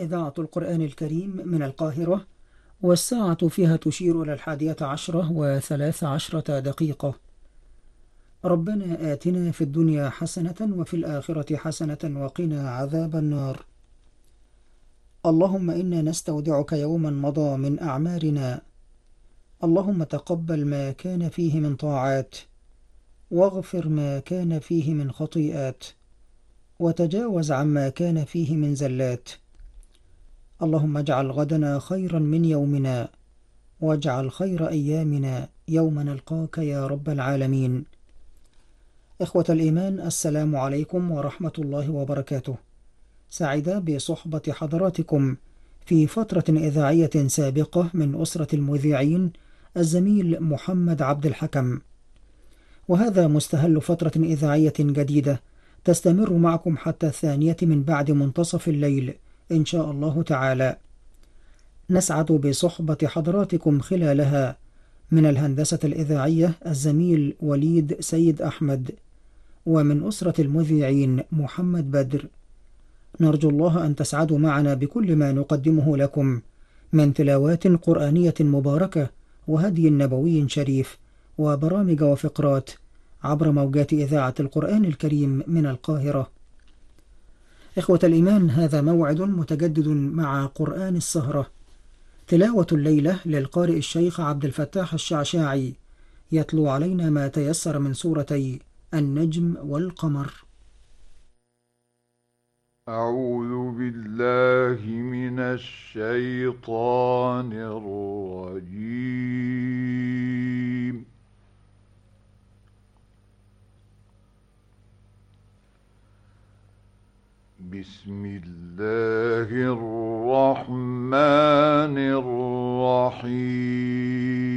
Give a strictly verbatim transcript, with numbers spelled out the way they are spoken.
إذاعة القرآن الكريم من القاهرة، والساعة فيها تشير إلى الحادية عشرة وثلاث عشرة دقيقة. ربنا آتنا في الدنيا حسنة وفي الآخرة حسنة وقنا عذاب النار. اللهم إنا نستودعك يوما مضى من أعمارنا. اللهم تقبل ما كان فيه من طاعات، واغفر ما كان فيه من خطيئات، وتجاوز عما كان فيه من زلات. اللهم اجعل غدنا خيرا من يومنا، واجعل خير أيامنا يوم نلقاك يا رب العالمين. إخوة الإيمان، السلام عليكم ورحمة الله وبركاته. سعيدة بصحبة حضراتكم في فترة إذاعية سابقة من أسرة المذيعين الزميل محمد عبد الحكم، وهذا مستهل فترة إذاعية جديدة تستمر معكم حتى الثانية من بعد منتصف الليل إن شاء الله تعالى. نسعد بصحبة حضراتكم خلالها من الهندسة الإذاعية الزميل وليد سيد أحمد، ومن أسرة المذيعين محمد بدر. نرجو الله أن تسعدوا معنا بكل ما نقدمه لكم من تلاوات قرآنية مباركة وهدي نبوي شريف وبرامج وفقرات عبر موجات إذاعة القرآن الكريم من القاهرة. إخوة الإيمان، هذا موعد متجدد مع قرآن السهرة. تلاوة الليلة للقارئ الشيخ عبد الفتاح الشعشاعي، يتلو علينا ما تيسر من سورتي النجم والقمر. أعوذ بالله من الشيطان الرجيم. بسم الله الرحمن الرحيم.